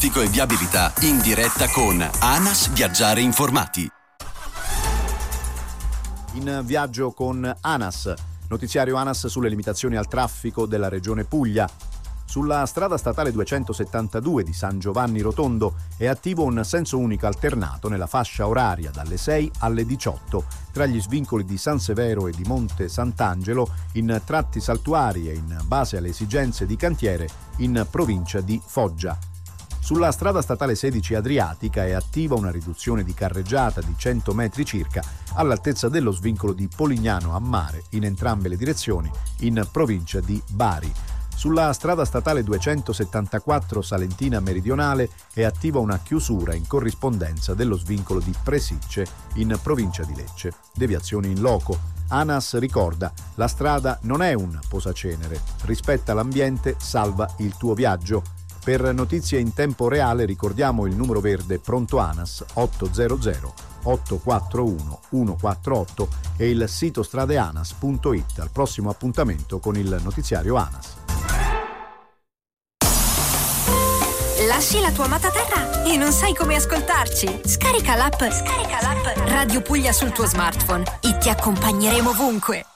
e viabilità in diretta con ANAS Viaggiare Informati. In viaggio con ANAS, notiziario ANAS sulle limitazioni al traffico della regione Puglia. Sulla strada statale 272 di San Giovanni Rotondo è attivo un senso unico alternato nella fascia oraria dalle 6 alle 18 tra gli svincoli di San Severo e di Monte Sant'Angelo in tratti saltuari e in base alle esigenze di cantiere in provincia di Foggia. Sulla strada statale 16 Adriatica è attiva una riduzione di carreggiata di 100 metri circa all'altezza dello svincolo di Polignano a Mare in entrambe le direzioni in provincia di Bari. Sulla strada statale 274 Salentina Meridionale è attiva una chiusura in corrispondenza dello svincolo di Presicce in provincia di Lecce. Deviazioni in loco. ANAS ricorda: la strada non è un posacenere. Rispetta l'ambiente, salva il tuo viaggio. Per notizie in tempo reale ricordiamo il numero verde Pronto ANAS 800 841 148 e il sito stradeanas.it. Al prossimo appuntamento con il notiziario ANAS. Lasci la tua amata terra e non sai come ascoltarci? Scarica l'app Radio Puglia sul tuo smartphone e ti accompagneremo ovunque.